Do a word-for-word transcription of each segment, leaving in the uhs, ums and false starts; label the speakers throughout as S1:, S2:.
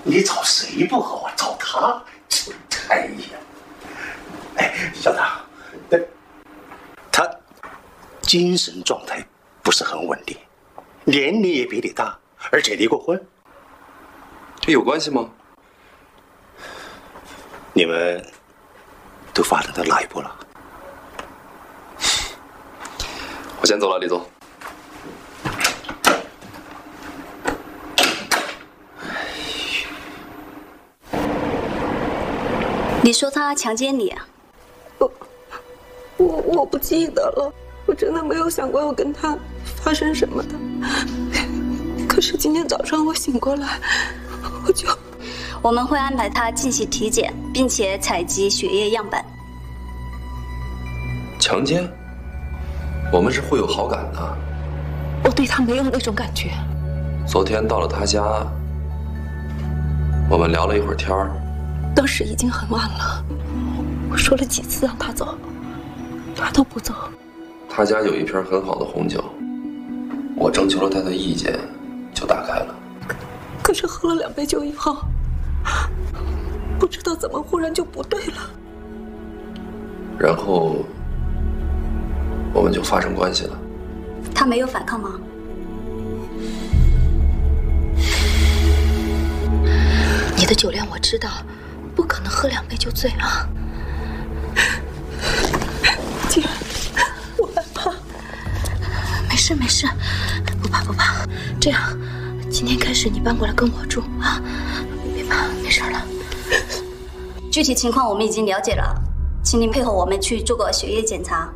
S1: 你找谁不好啊？找他。哎呀，哎，小唐，对，他精神状态不是很稳定，年龄也比你大，而且离过婚。
S2: 这有关系吗？
S1: 你们都发展到哪一步了？
S2: 我先走了，李总。
S3: 你说他强奸你啊？
S4: 我我我不记得了，我真的没有想过要跟他发生什么的。可是今天早上我醒过来，我就……
S3: 我们会安排他进行体检，并且采集血液样本。
S2: 强奸？我们是互有好感的。
S4: 我对他没有那种感觉。
S2: 昨天到了他家，我们聊了一会儿天儿。
S4: 当时已经很晚了，我说了几次让他走，他都不走。
S2: 他家有一瓶很好的红酒，我征求了他的意见，就打开了。
S4: 可, 可是喝了两杯酒以后，不知道怎么忽然就不对了。
S2: 然后我们就发生关系了。
S3: 他没有反抗吗？
S4: 你的酒量我知道。不可能喝两杯就醉啊！姐，我害怕。没事没事，不怕不怕。这样，今天开始你搬过来跟我住啊！别怕，没事了。
S3: 具体情况我们已经了解了，请您配合我们去做个血液检查。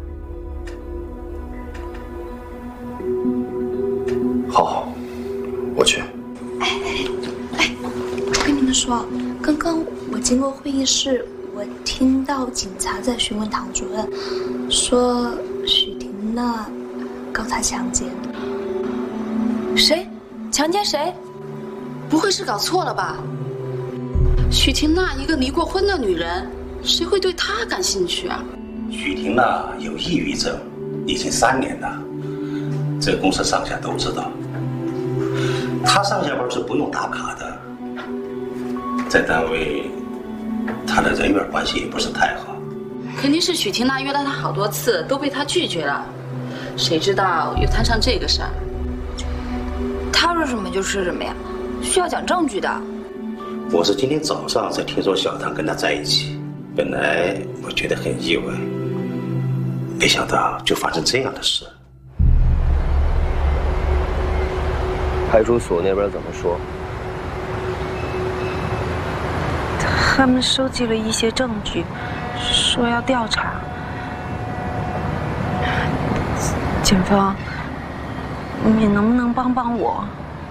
S2: 好，我去。
S5: 哎哎哎，我跟你们说，刚刚我经过会议室，我听到警察在询问唐主任，说许婷娜告他强奸。
S6: 谁？强奸谁？不会是搞错了吧？许婷娜一个离过婚的女人，谁会对她感兴趣啊？
S1: 许婷娜有抑郁症，已经三年了，这公司上下都知道。她上下班是不用打卡的，在单位，她的人缘关系也不是太好。
S6: 肯定是许婷娜约了她好多次，都被她拒绝了。谁知道又摊上这个事儿？
S7: 她说什么就是什么呀，需要讲证据的。
S1: 我是今天早上才听说小唐跟她在一起，本来我觉得很意外，没想到就发生这样的事。
S8: 派出所那边怎么说？
S7: 他们收集了一些证据，说要调查。检方，你能不能帮帮我？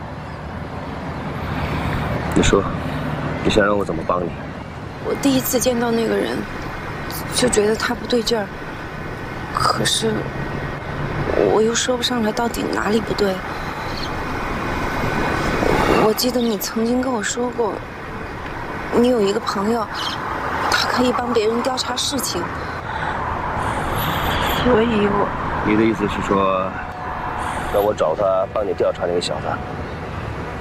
S8: 你说，你想让我怎么帮你？
S7: 我第一次见到那个人，就觉得他不对劲儿，可是我又说不上来到底哪里不对。我记得你曾经跟我说过，你有一个朋友，他可以帮别人调查事情，所以我……
S8: 你的意思是说，让我找他帮你调查那个小子？